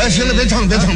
哎，行了，别唱了。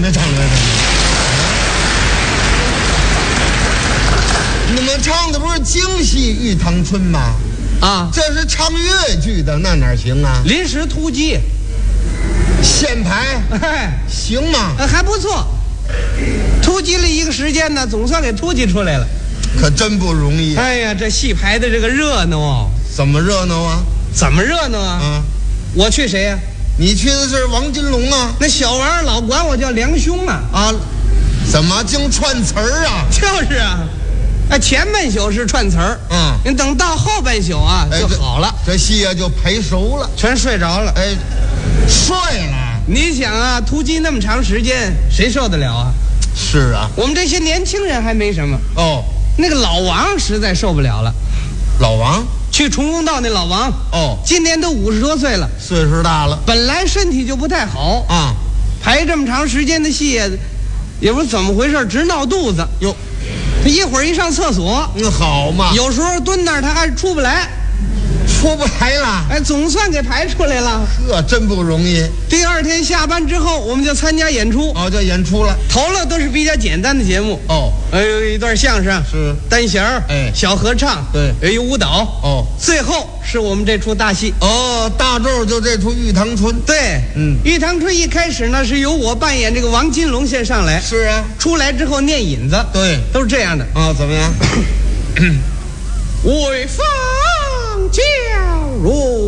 你们唱的不是京戏《玉堂春》吗？ 啊， 这是唱越剧的，那哪行啊？ 临时突击， 现排，行吗？ 还不错。突击了一个时间呢，总算给突击出来了。 可真不容易。 哎呀，这戏排的这个热闹哦。 怎么热闹啊？ 怎么热闹啊？我去谁呀？ 你去的是王金龙啊？ 那小王老管我叫梁兄啊。 啊，怎么净串词儿啊？ 就是啊。前半宿是串词儿，你等到后半宿啊就好了， 这戏啊就陪熟了， 全睡着了， 睡了。 你想啊，突击那么长时间，谁受得了啊？ 是啊， 我们这些年轻人还没什么那个老王实在受不了了。 老王去崇公道那老王今年都50多岁了， 岁数大了， 本来身体就不太好啊， 排这么长时间的戏也不知怎么回事，直闹肚子哟。 他一会儿一上厕所， 好嘛， 有时候蹲那儿他还出不来了，总算给排出来了， 这真不容易。 第二天下班之后，我们就参加演出， 就演出了。 头了都是比较简单的节目，有一段相声， 是单弦儿，小合唱， 对， 有一舞蹈，最后是我们这出大戏， 大咒就这出《玉堂春》。 对，玉堂春一开始呢是由我扮演这个王金龙先上来， 是啊， 出来之后念引子， 对， 都是这样的怎么样？ 为方教如